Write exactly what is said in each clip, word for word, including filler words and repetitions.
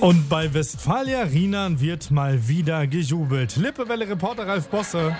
Und bei Westfalia Rheinland wird mal wieder gejubelt. Lippewelle-Reporter Ralf Bosse.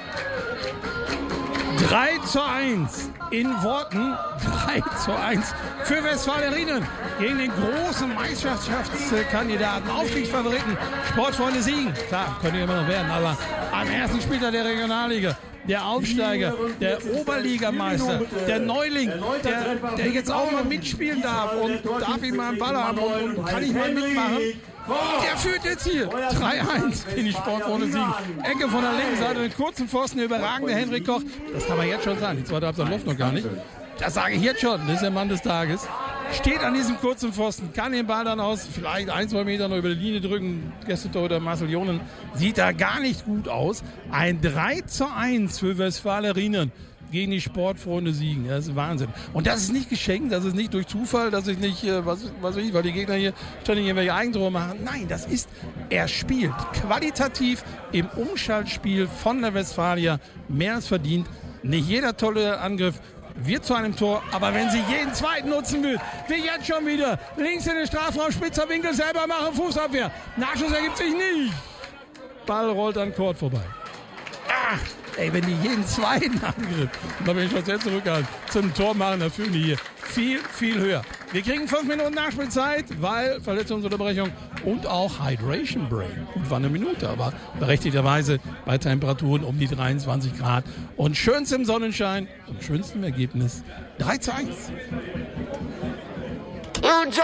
drei zu eins. In Worten drei zu eins für Westfalia Rheinland gegen den großen Meisterschaftskandidaten, Aufstiegsfavoriten, Sportfreunde Siegen. Klar, könnte immer noch werden, aber am ersten Spieltag der Regionalliga, der Aufsteiger, der Oberligameister, der Neuling, der, der jetzt auch mal mitspielen darf und darf ihn mal einen Ball haben und, und kann ich mal mitmachen. Der führt jetzt hier drei eins in die Sportfreunde Siegen. Ecke von der linken Seite, den kurzen Pfosten, der überragende Henrik Koch. Das kann man jetzt schon sagen. Die zweite Halbzeit läuft noch gar nicht. Das sage ich jetzt schon. Das ist der Mann des Tages. Steht an diesem kurzen Pfosten, kann den Ball dann aus vielleicht ein, zwei Meter noch über die Linie drücken. Gästetorhüter Marcel Jonen sieht da gar nicht gut aus. Ein drei zu eins für Westfalia Rheinland gegen die Sportfreunde Siegen. Das ist Wahnsinn. Und das ist nicht geschenkt, das ist nicht durch Zufall, dass ich nicht, äh, was, was weiß ich, weil die Gegner hier ständig irgendwelche Eigentore machen. Nein, das ist, er spielt qualitativ im Umschaltspiel von der Westfalia mehr als verdient. Nicht jeder tolle Angriff wird zu einem Tor, aber wenn sie jeden zweiten nutzen will, wie jetzt schon wieder, links in den Strafraum, spitzer Winkel, selber machen, Fußabwehr. Nachschuss ergibt sich nicht. Ball rollt an Kord vorbei. Ach, ey, wenn die jeden zweiten Angriff, und da bin ich schon sehr zurückgehalten, zum Tor machen, dann fühlen die hier viel, viel höher. Wir kriegen fünf Minuten Nachspielzeit, weil Verletzungsunterbrechung und auch Hydration Break. Gut, war eine Minute, aber berechtigterweise bei Temperaturen um die dreiundzwanzig Grad. Und schönstem Sonnenschein und schönstem Ergebnis drei zu eins. Und